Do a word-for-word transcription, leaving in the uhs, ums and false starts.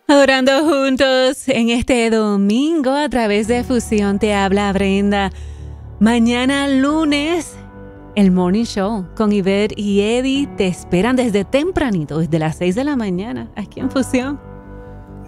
Orando juntos en este domingo a través de Fusión. Te habla Brenda. Mañana lunes, el Morning Show con Ivette y Eddie te esperan desde tempranito, desde las seis de la mañana, aquí en Fusión.